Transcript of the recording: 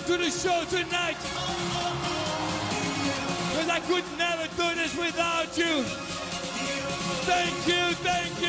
to the show tonight. Because I could never do this without you. Thank you, thank you.